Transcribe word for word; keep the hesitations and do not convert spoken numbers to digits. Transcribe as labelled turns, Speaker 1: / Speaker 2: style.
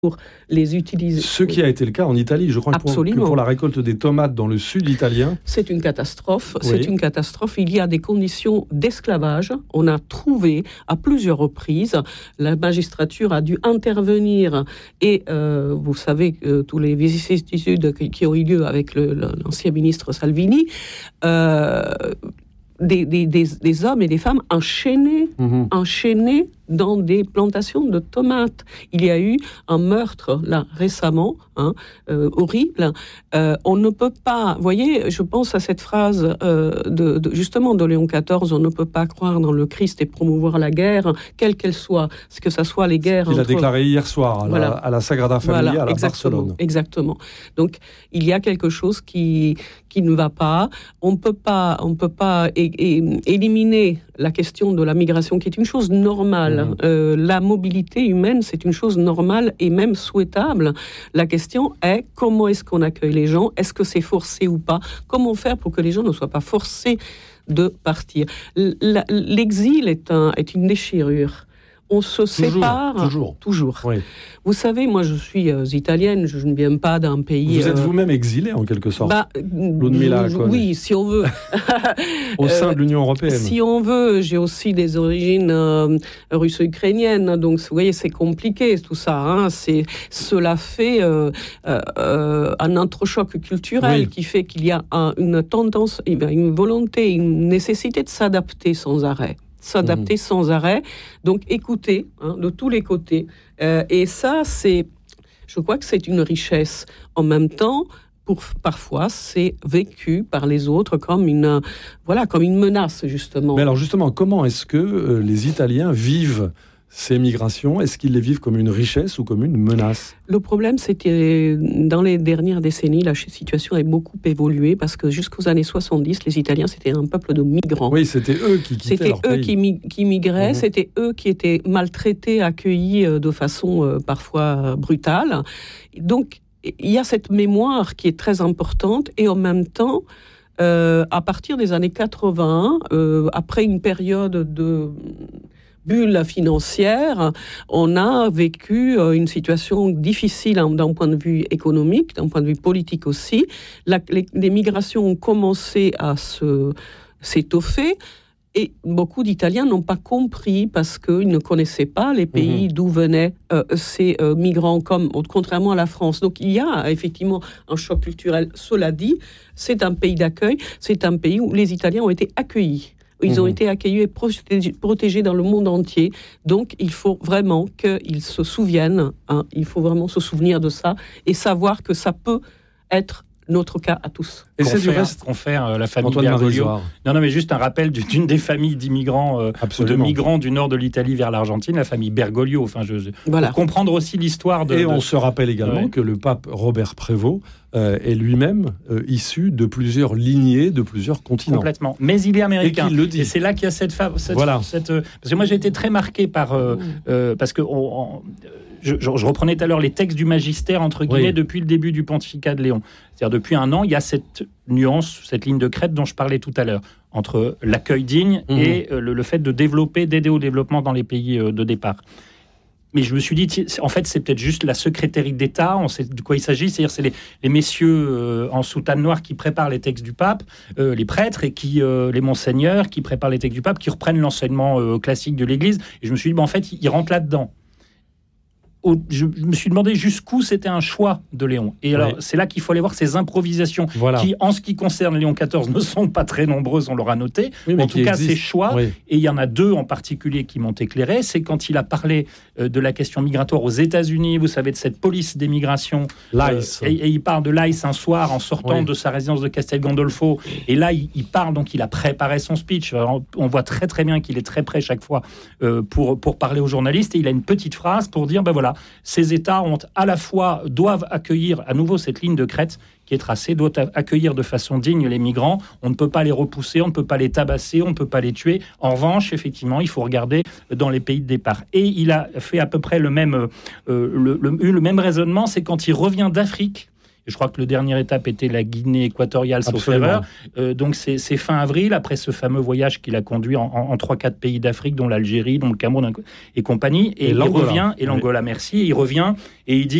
Speaker 1: pour les utiliser.
Speaker 2: Ce qui a été le cas en Italie. Je crois que pour, que pour la récolte des tomates dans le sud italien...
Speaker 1: C'est une catastrophe.
Speaker 2: Oui.
Speaker 1: C'est une catastrophe. Il y a des conditions d'esclavage. On a trouvé à plusieurs reprises. La magistrature a dû intervenir. Et euh, vous savez que tous les vicissitudes qui ont eu lieu avec le, l'ancien ministre Salvini... Euh, Des, des, des, des hommes et des femmes enchaînés, mmh. enchaînés dans des plantations de tomates. Il y a eu un meurtre, là, récemment, hein, euh, horrible. Euh, on ne peut pas... Vous voyez, je pense à cette phrase, euh, de, de, justement, de Léon quatorze, on ne peut pas croire dans le Christ et promouvoir la guerre, quelle qu'elle soit, que ça soit les guerres...
Speaker 2: Il
Speaker 1: entre...
Speaker 2: a déclaré hier soir à,
Speaker 1: voilà.
Speaker 2: la, à la Sagrada Familia,
Speaker 1: voilà,
Speaker 2: à la
Speaker 1: exactement,
Speaker 2: Barcelone.
Speaker 1: Exactement. Donc, il y a quelque chose qui, qui ne va pas. On ne peut pas... On peut pas et, et, éliminer la question de la migration, qui est une chose normale. Mmh. Euh, la mobilité humaine, c'est une chose normale et même souhaitable. La question est comment est-ce qu'on accueille les gens ? Est-ce que c'est forcé ou pas ? Comment faire pour que les gens ne soient pas forcés de partir ? La, l'exil est, un, est une déchirure. On se
Speaker 2: toujours,
Speaker 1: sépare
Speaker 2: toujours.
Speaker 1: toujours.
Speaker 2: Oui.
Speaker 1: Vous savez, moi, je suis euh, italienne, je ne viens pas d'un pays...
Speaker 2: Vous êtes
Speaker 1: euh...
Speaker 2: vous-même exilée, en quelque sorte.
Speaker 1: Bah,
Speaker 2: Ludmilla, quoi.
Speaker 1: Oui, si on veut.
Speaker 2: Au sein de l'Union européenne.
Speaker 1: Si on veut, j'ai aussi des origines euh, russo-ukrainiennes, donc vous voyez, c'est compliqué tout ça. Hein, c'est, cela fait euh, euh, un entrechoc culturel oui. qui fait qu'il y a un, une tendance, une volonté, une nécessité de s'adapter sans arrêt. s'adapter mmh. sans arrêt, donc écouter hein, de tous les côtés. Euh, et ça, c'est, je crois que c'est une richesse. En même temps, pour, parfois, c'est vécu par les autres comme une, voilà, comme une menace, justement.
Speaker 2: Mais alors, justement, comment est-ce que euh, les Italiens vivent ces migrations? Est-ce qu'ils les vivent comme une richesse ou comme une menace?
Speaker 1: Le problème, c'est que dans les dernières décennies, la situation a beaucoup évolué parce que jusqu'aux années soixante-dix, les Italiens, c'était un peuple de migrants.
Speaker 2: Oui, c'était eux qui quittaient
Speaker 1: c'était
Speaker 2: leur
Speaker 1: eux
Speaker 2: pays.
Speaker 1: Qui, mi- qui migraient, mmh. c'était eux qui étaient maltraités, accueillis de façon euh, parfois brutale. Donc, il y a cette mémoire qui est très importante et en même temps, euh, à partir des années quatre-vingts, euh, après une période de... bulle financière, on a vécu une situation difficile d'un point de vue économique, d'un point de vue politique aussi. La, les, les migrations ont commencé à se, s'étoffer et beaucoup d'Italiens n'ont pas compris parce qu'ils ne connaissaient pas les pays mmh. d'où venaient euh, ces euh, migrants, comme, contrairement à la France. Donc il y a effectivement un choc culturel. Cela dit, c'est un pays d'accueil, c'est un pays où les Italiens ont été accueillis. Ils ont mmh. été accueillis et protégés, protégés dans le monde entier. Donc, il faut vraiment qu'ils se souviennent. Hein, il faut vraiment se souvenir de ça et savoir que ça peut être notre cas à tous.
Speaker 3: Et c'est du reste confère euh, la famille Bergoglio. Non, non, mais juste un rappel d'une des familles d'immigrants euh, ou de migrants du nord de l'Italie vers l'Argentine, la famille Bergoglio. Enfin, je, je voilà. Pour comprendre aussi l'histoire de.
Speaker 2: Et
Speaker 3: de...
Speaker 2: on se rappelle également ouais. que le pape Robert Prévost euh, est lui-même euh, issu de plusieurs lignées, de plusieurs continents.
Speaker 3: Complètement. Mais il est américain.
Speaker 2: Et qu'il le dit.
Speaker 3: Et c'est là qu'il y a cette fa... cette,
Speaker 2: voilà.
Speaker 3: cette euh... parce que moi j'ai été très marqué par euh, euh, parce que on, on, je, je, je reprenais tout à l'heure les textes du magistère entre guillemets oui. depuis le début du pontificat de Léon. C'est-à-dire depuis un an, il y a cette nuance, cette ligne de crête dont je parlais tout à l'heure, entre l'accueil digne mmh. et euh, le, le fait de développer, d'aider au développement dans les pays euh, de départ. Mais je me suis dit, en fait, c'est peut-être juste la secrétaire d'État, on sait de quoi il s'agit, c'est-à-dire c'est les, les messieurs euh, en soutane noire qui préparent les textes du pape, euh, les prêtres, et qui euh, les monseigneurs qui préparent les textes du pape, qui reprennent l'enseignement euh, classique de l'Église. Et je me suis dit, ben, en fait, ils rentrent là-dedans. Je me suis demandé jusqu'où c'était un choix de Léon. Et alors, oui. c'est là qu'il faut aller voir ces improvisations voilà. qui, en ce qui concerne Léon quatorze, ne sont pas très nombreuses, on l'aura noté. Oui, en tout cas, ces choix, oui. et il y en a deux en particulier qui m'ont éclairé, c'est quand il a parlé euh, de la question migratoire aux États-Unis, vous savez, de cette police des migrations.
Speaker 2: L'ICE.
Speaker 3: Euh, et, et il parle de l'ICE un soir en sortant oui. de sa résidence de Castel Gandolfo. Et là, il, il parle, donc il a préparé son speech. Alors, on voit très très bien qu'il est très prêt chaque fois euh, pour, pour parler aux journalistes. Et il a une petite phrase pour dire, ben voilà, ces États ont à la fois doivent accueillir à nouveau cette ligne de crête qui est tracée, doivent accueillir de façon digne les migrants. On ne peut pas les repousser, on ne peut pas les tabasser, on ne peut pas les tuer. En revanche, effectivement, il faut regarder dans les pays de départ. Et il a fait à peu près le même, euh, le, le, le même raisonnement, c'est quand il revient d'Afrique. Et je crois que le dernière étape était la Guinée équatoriale, sauf erreur. Euh, donc c'est, c'est fin avril, après ce fameux voyage qu'il a conduit en, en, en trois quatre pays d'Afrique, dont l'Algérie, dont le Cameroun et compagnie. Et, et il revient, et l'Angola, oui. merci, il revient et il dit